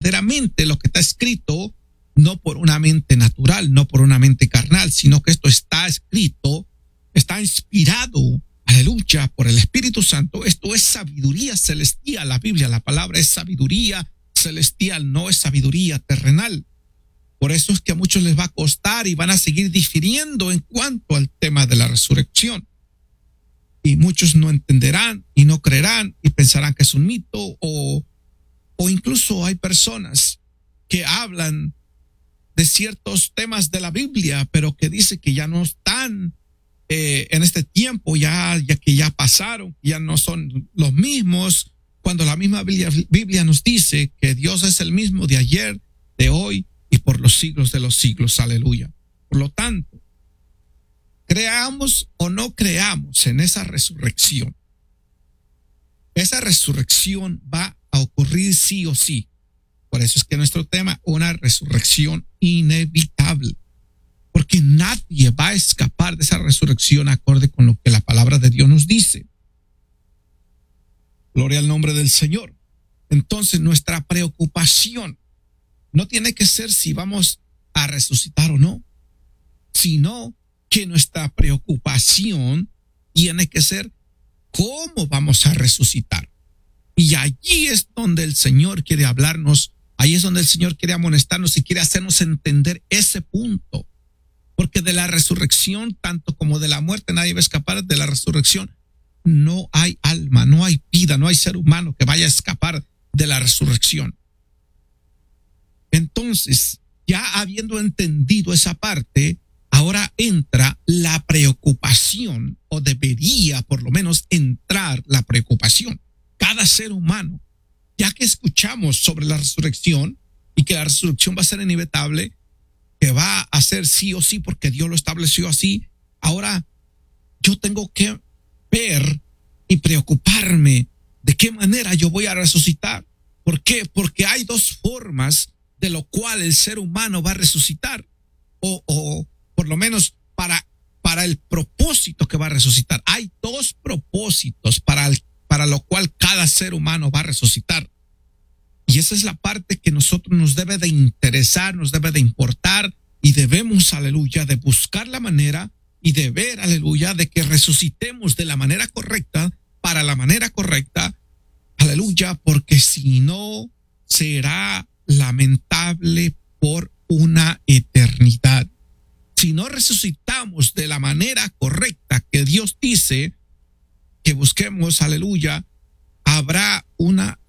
verdaderamente lo que está escrito, no por una mente natural, no por una mente carnal, sino que esto está escrito, está inspirado, aleluya, por el Espíritu Santo. Esto es sabiduría celestial. La Biblia, la palabra es sabiduría celestial, no es sabiduría terrenal. Por eso es que a muchos les va a costar y van a seguir difiriendo en cuanto al tema de la resurrección. Y muchos no entenderán y no creerán y pensarán que es un mito, o incluso hay personas que hablan de ciertos temas de la Biblia, pero que dice que ya no están en este tiempo, ya que ya pasaron, ya no son los mismos, cuando la misma Biblia nos dice que Dios es el mismo de ayer, de hoy y por los siglos de los siglos. Aleluya. Por lo tanto, creamos o no creamos en esa resurrección va a ocurrir sí o sí. Por eso es que nuestro tema, una resurrección inevitable, porque nadie va a escapar de esa resurrección acorde con lo que la palabra de Dios nos dice. Gloria al nombre del Señor. Entonces, nuestra preocupación no tiene que ser si vamos a resucitar o no, sino que nuestra preocupación tiene que ser cómo vamos a resucitar. Y allí es donde el Señor quiere hablarnos, ahí es donde el Señor quiere amonestarnos y quiere hacernos entender ese punto. Porque de la resurrección, tanto como de la muerte, nadie va a escapar. De la resurrección no hay alma, no hay vida, no hay ser humano que vaya a escapar de la resurrección. Entonces, ya habiendo entendido esa parte, ahora entra la preocupación, o debería por lo menos entrar la preocupación. Cada ser humano, ya que escuchamos sobre la resurrección y que la resurrección va a ser inevitable, que va a ser sí o sí porque Dios lo estableció así, ahora yo tengo que ver y preocuparme de qué manera yo voy a resucitar. ¿Por qué? Porque hay dos formas de lo cual el ser humano va a resucitar, o por lo menos para el propósito que va a resucitar. Hay dos propósitos para lo cual cada ser humano va a resucitar. Y esa es la parte que nosotros nos debe de interesar, nos debe de importar, y debemos, aleluya, de buscar la manera y de ver, aleluya, de que resucitemos de la manera correcta, para la manera correcta, aleluya, porque si no será lamentable por una eternidad. Si no resucitamos de la manera correcta que Dios dice que busquemos, aleluya, habrá una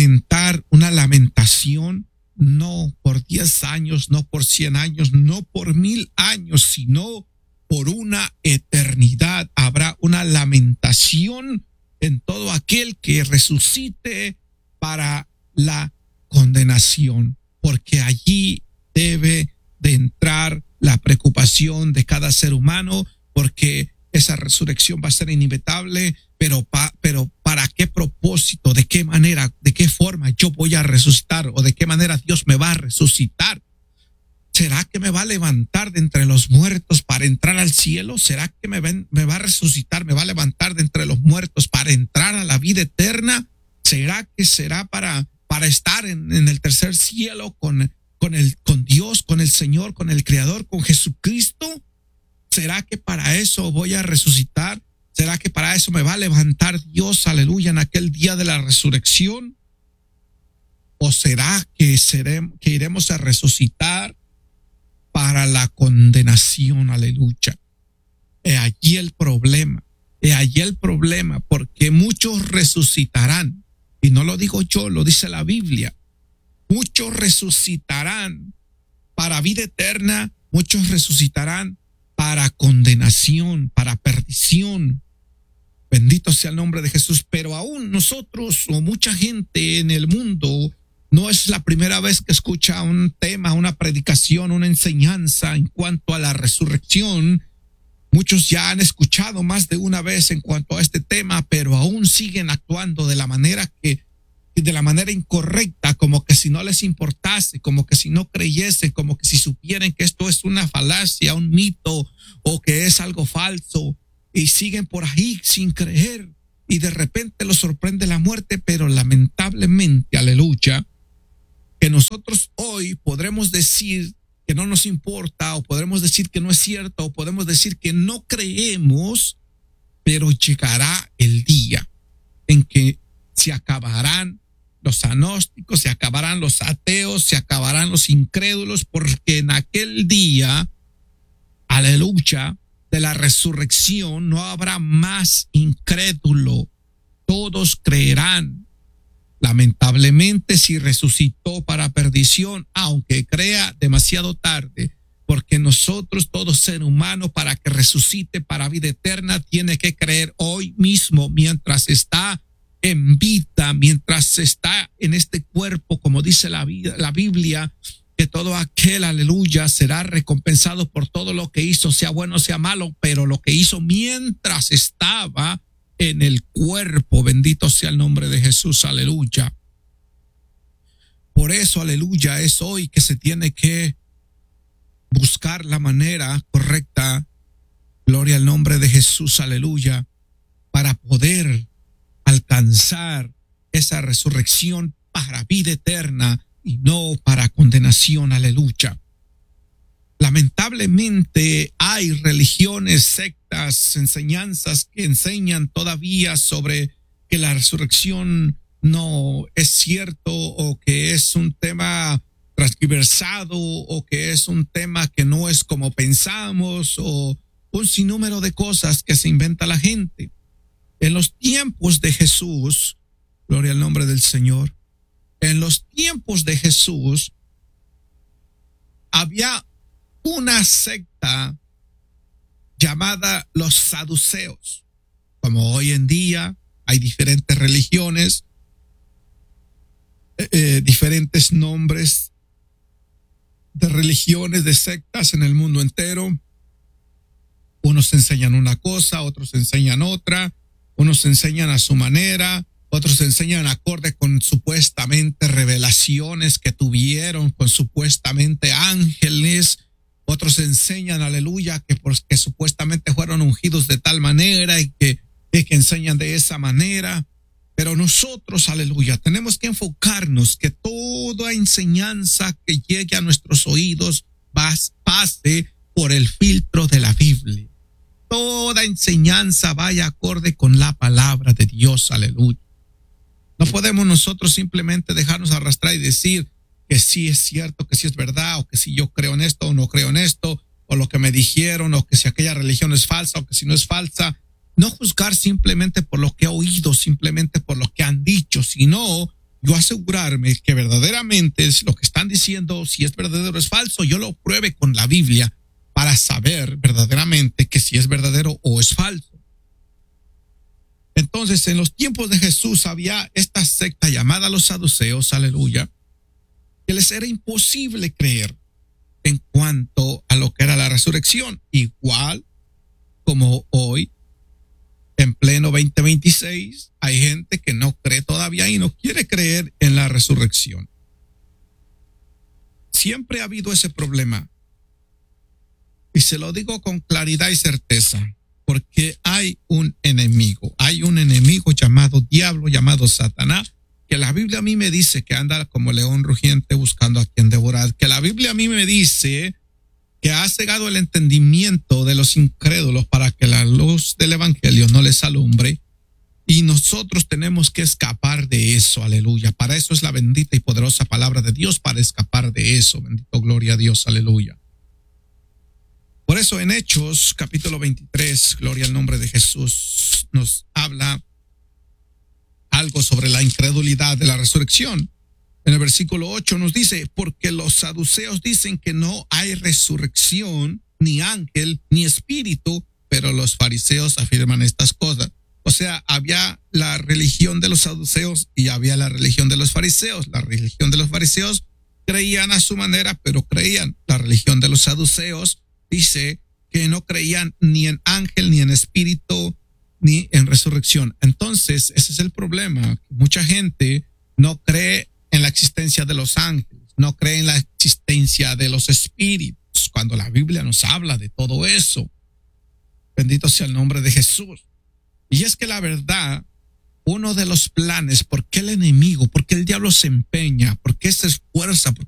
lamentación, no por 10 años, no por 100 años, no por 1000 años, sino por una eternidad. Habrá una lamentación en todo aquel que resucite para la condenación, porque allí debe de entrar la preocupación de cada ser humano, porque esa resurrección va a ser inevitable, pero ¿para qué propósito? ¿De qué manera? ¿De qué forma yo voy a resucitar? ¿O de qué manera Dios me va a resucitar? ¿Será que me va a levantar de entre los muertos para entrar al cielo? ¿Será que me va a resucitar, me va a levantar de entre los muertos para entrar a la vida eterna? ¿Será que será para estar en el tercer cielo con Dios, con el Señor, con el Creador, con Jesucristo? ¿Será que para eso voy a resucitar? ¿Será que para eso me va a levantar Dios, aleluya, en aquel día de la resurrección? ¿O será que iremos a resucitar para la condenación? Aleluya. He allí el problema, porque muchos resucitarán, y no lo digo yo, lo dice la Biblia. Muchos resucitarán para vida eterna, muchos resucitarán para condenación, para perdición. Bendito sea el nombre de Jesús. Pero aún nosotros, o mucha gente en el mundo, no es la primera vez que escucha un tema, una predicación, una enseñanza en cuanto a la resurrección. Muchos ya han escuchado más de una vez en cuanto a este tema, pero aún siguen actuando de la manera incorrecta, como que si no les importase, como que si no creyesen, como que si supieran que esto es una falacia, un mito, o que es algo falso, y siguen por ahí sin creer, y de repente los sorprende la muerte. Pero lamentablemente, aleluya, que nosotros hoy podremos decir que no nos importa, o podremos decir que no es cierto, o podemos decir que no creemos, pero llegará el día en que se acabarán los agnósticos, se acabarán los ateos, se acabarán los incrédulos, porque en aquel día, aleluya, de la resurrección no habrá más incrédulo, todos creerán. Lamentablemente, si resucitó para perdición, aunque crea demasiado tarde, porque nosotros, todo ser humano, para que resucite para vida eterna, tiene que creer hoy mismo, mientras está en vida, mientras está en este cuerpo, como dice la Biblia, que todo aquel, aleluya, será recompensado por todo lo que hizo, sea bueno o sea malo, pero lo que hizo mientras estaba en el cuerpo. Bendito sea el nombre de Jesús, aleluya. Por eso, aleluya, es hoy que se tiene que buscar la manera correcta, gloria al nombre de Jesús, aleluya, para poder alcanzar esa resurrección para vida eterna y no para condenación, aleluya. Lamentablemente hay religiones, sectas, enseñanzas que enseñan todavía sobre que la resurrección no es cierto, o que es un tema transgiversado, o que es un tema que no es como pensamos, o un sinnúmero de cosas que se inventa la gente. En los tiempos de Jesús, gloria al nombre del Señor, en los tiempos de Jesús había una secta llamada los saduceos. Como hoy en día hay diferentes religiones, diferentes nombres de religiones, de sectas en el mundo entero. Unos enseñan una cosa, otros enseñan otra, unos enseñan a su manera, otros enseñan acorde con supuestamente revelaciones que tuvieron, con supuestamente ángeles. Otros enseñan, aleluya, que supuestamente fueron ungidos de tal manera y que enseñan de esa manera. Pero nosotros, aleluya, tenemos que enfocarnos que toda enseñanza que llegue a nuestros oídos pase por el filtro de la Biblia. Toda enseñanza vaya acorde con la palabra de Dios, aleluya. No podemos nosotros simplemente dejarnos arrastrar y decir que sí es cierto, que sí es verdad, o que si yo creo en esto o no creo en esto, o lo que me dijeron, o que si aquella religión es falsa o que si no es falsa. No juzgar simplemente por lo que he oído, simplemente por lo que han dicho, sino yo asegurarme que verdaderamente es lo que están diciendo, si es verdadero o es falso, yo lo pruebe con la Biblia para saber verdaderamente que si es verdadero o es falso. Entonces, en los tiempos de Jesús había esta secta llamada los saduceos, aleluya, que les era imposible creer en cuanto a lo que era la resurrección, igual como hoy, en pleno 2026, hay gente que no cree todavía y no quiere creer en la resurrección. Siempre ha habido ese problema. Y se lo digo con claridad y certeza, porque hay un enemigo llamado diablo, llamado Satanás, que la Biblia a mí me dice que anda como león rugiente buscando a quien devorar, que la Biblia a mí me dice que ha cegado el entendimiento de los incrédulos para que la luz del evangelio no les alumbre, y nosotros tenemos que escapar de eso, aleluya. Para eso es la bendita y poderosa palabra de Dios, para escapar de eso. Bendito, gloria a Dios, aleluya. Por eso en Hechos capítulo 23, gloria al nombre de Jesús, nos habla algo sobre la incredulidad de la resurrección. En el versículo 8 nos dice, porque los saduceos dicen que no hay resurrección, ni ángel, ni espíritu, pero los fariseos afirman estas cosas. O sea, había la religión de los saduceos y había la religión de los fariseos. La religión de los fariseos creían a su manera, pero creían. La religión de los saduceos dice que no creían ni en ángel, ni en espíritu, ni en resurrección. Entonces, ese es el problema. Mucha gente no cree en la existencia de los ángeles, no cree en la existencia de los espíritus, cuando la Biblia nos habla de todo eso. Bendito sea el nombre de Jesús. Y es que la verdad uno de los planes, por qué el enemigo, por qué el diablo se empeña, por qué se esfuerza, por